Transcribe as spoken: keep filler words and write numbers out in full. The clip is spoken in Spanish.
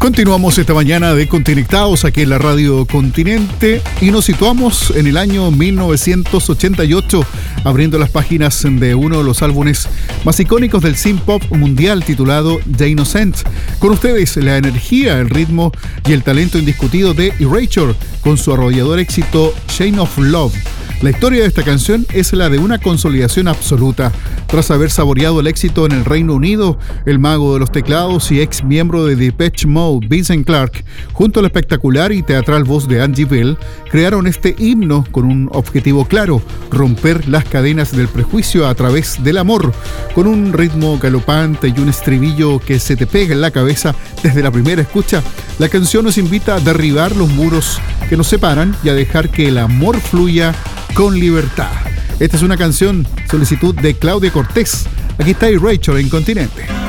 Continuamos esta mañana de Conectados aquí en la Radio Continente y nos situamos en el año mil novecientos ochenta y ocho, abriendo las páginas de uno de los álbumes más icónicos del synth pop mundial titulado The Innocent. Con ustedes la energía, el ritmo y el talento indiscutido de Erasure con su arrollador éxito Chain of Love. La historia de esta canción es la de una consolidación absoluta. Tras haber saboreado el éxito en el Reino Unido, el mago de los teclados y ex miembro de Depeche Mode, Vincent Clarke, junto a la espectacular y teatral voz de Angie Bell, crearon este himno con un objetivo claro: romper las cadenas del prejuicio a través del amor. Con un ritmo galopante y un estribillo que se te pega en la cabeza desde la primera escucha, la canción nos invita a derribar los muros que nos separan y a dejar que el amor fluya con libertad. Esta es una canción, solicitud de Claudia Cortés. Aquí está Erasure en Continente.